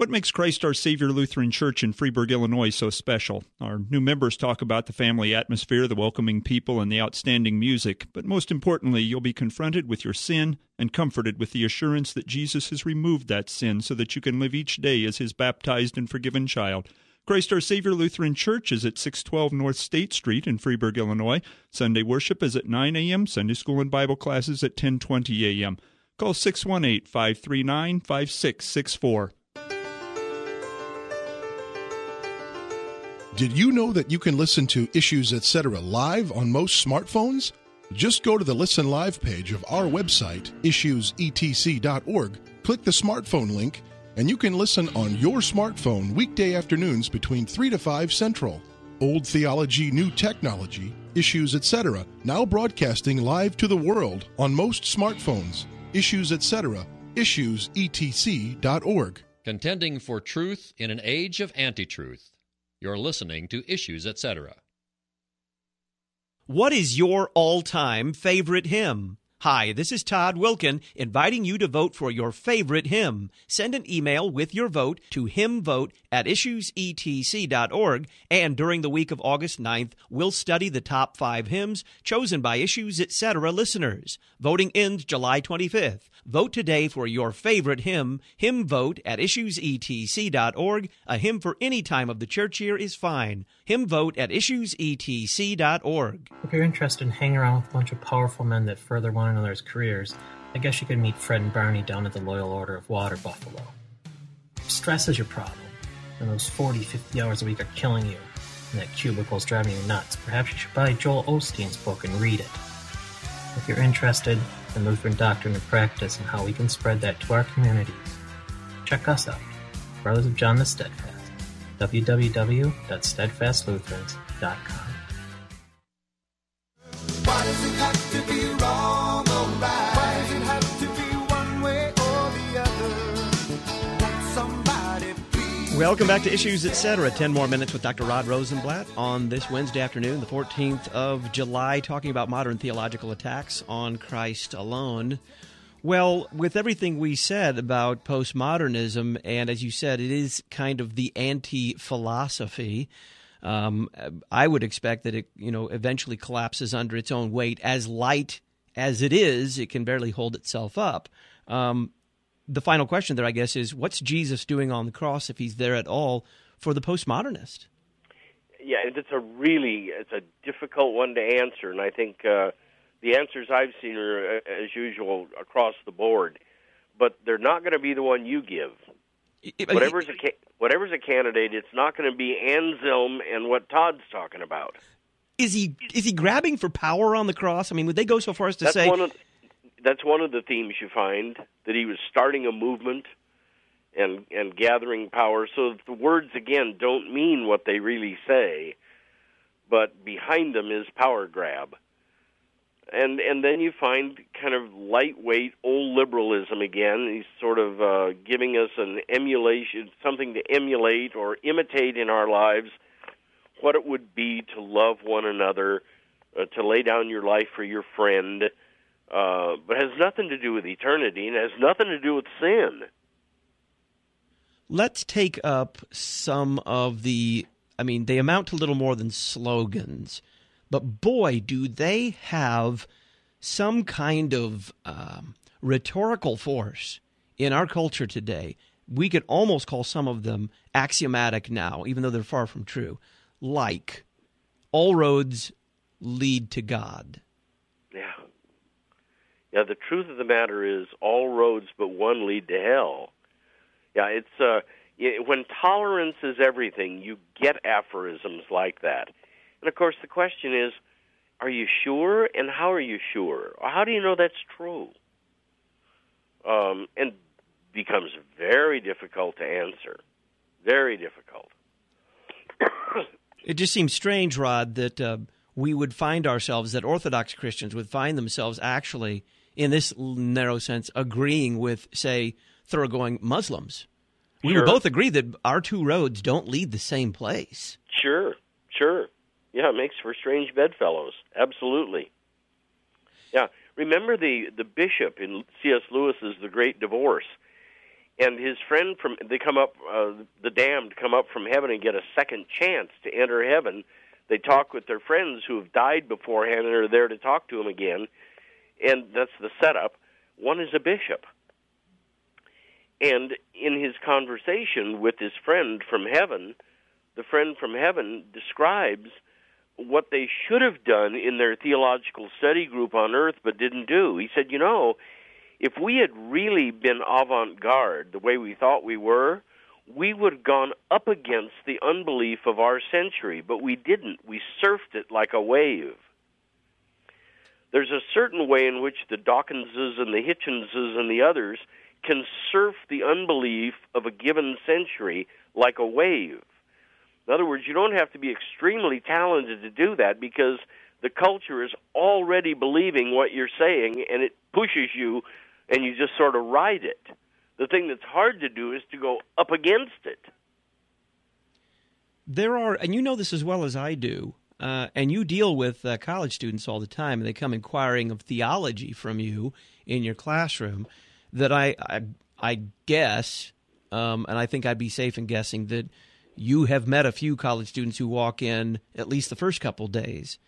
What makes Christ Our Savior Lutheran Church in Freeburg, Illinois so special? Our new members talk about the family atmosphere, the welcoming people, and the outstanding music. But most importantly, you'll be confronted with your sin and comforted with the assurance that Jesus has removed that sin so that you can live each day as His baptized and forgiven child. Christ Our Savior Lutheran Church is at 612 North State Street in Freeburg, Illinois. Sunday worship is at 9 a.m., Sunday school and Bible classes at 10:20 a.m. Call 618-539-5664. Did you know that you can listen to Issues Etc. live on most smartphones? Just go to the Listen Live page of our website, issuesetc.org, click the smartphone link, and you can listen on your smartphone weekday afternoons between 3 to 5 Central. Old theology, new technology, Issues Etc., now broadcasting live to the world on most smartphones. Issues Etc., issuesetc.org. Contending for truth in an age of anti-truth. You're listening to Issues Etc. What is your all-time favorite hymn? Hi, this is Todd Wilkin, inviting you to vote for your favorite hymn. Send an email with your vote to hymnvote@issuesetc.org, and during the week of August 9th, we'll study the top 5 hymns chosen by Issues Etc. listeners. Voting ends July 25th. Vote today for your favorite hymn. Hymnvote@issuesetc.org. A hymn for any time of the church year is fine. Hymnvote@issuesetc.org. If you're interested in hanging around with a bunch of powerful men that further one another's careers, I guess you could meet Fred and Barney down at the Loyal Order of Water Buffalo. If stress is your problem, and those 40, 50 hours a week are killing you, and that cubicle's driving you nuts, perhaps you should buy Joel Osteen's book and read it. If you're interested in Lutheran doctrine and practice and how we can spread that to our communities, check us out, Brothers of John the Steadfast, www.steadfastlutherans.com. Why does it have to be wrong or right? Why does it have to be one way or the other? Let somebody please. Welcome back to Issues Etc. 10 more minutes with Dr. Rod Rosenblatt on this Wednesday afternoon, the 14th of July, talking about modern theological attacks on Christ alone. Well, with everything we said about postmodernism, and as you said, it is kind of the anti-philosophy, I would expect that it, eventually collapses under its own weight. As light as it is, it can barely hold itself up. The final question there, I guess, is what's Jesus doing on the cross, if he's there at all, for the postmodernist? Yeah, it's a difficult one to answer, and I think the answers I've seen are, as usual, across the board. But they're not going to be the one you give. Whatever's a candidate, it's not going to be Anselm and what Todd's talking about. Is he grabbing for power on the cross? I mean, would they go so far as to say... That's one of the themes you find, that he was starting a movement and gathering power. So the words, again, don't mean what they really say, but behind them is power grab. And then you find kind of lightweight old liberalism again. He's sort of giving us an emulation, something to emulate or imitate in our lives, what it would be to love one another, to lay down your life for your friend, but has nothing to do with eternity and has nothing to do with sin. Let's take up some of they amount to little more than slogans. But boy, do they have some kind of rhetorical force in our culture today. We could almost call some of them axiomatic now, even though they're far from true. Like, all roads lead to God. Yeah, the truth of the matter is all roads but one lead to hell. Yeah, it's when tolerance is everything, you get aphorisms like that. And, of course, the question is, are you sure, and how are you sure? Or how do you know that's true? And becomes very difficult to answer. Very difficult. It just seems strange, Rod, that we would find ourselves, that Orthodox Christians would find themselves actually, in this narrow sense, agreeing with, say, thoroughgoing Muslims. We would both agree that our two roads don't lead the same place. Sure. Yeah, it makes for strange bedfellows. Absolutely. Yeah, remember the bishop in C.S. Lewis's The Great Divorce. And his friend the damned come up from heaven and get a second chance to enter heaven. They talk with their friends who have died beforehand and are there to talk to him again. And that's the setup. One is a bishop. And in his conversation with his friend from heaven, the friend from heaven describes what they should have done in their theological study group on earth but didn't do. He said, if we had really been avant-garde the way we thought we were, we would have gone up against the unbelief of our century, but we didn't. We surfed it like a wave. There's a certain way in which the Dawkinses and the Hitchenses and the others can surf the unbelief of a given century like a wave. In other words, you don't have to be extremely talented to do that because the culture is already believing what you're saying, and it pushes you, and you just sort of ride it. The thing that's hard to do is to go up against it. There are, and you know this as well as I do, and you deal with college students all the time, and they come inquiring of theology from you in your classroom, that I guess, and I think I'd be safe in guessing that you have met a few college students who walk in at least the first couple days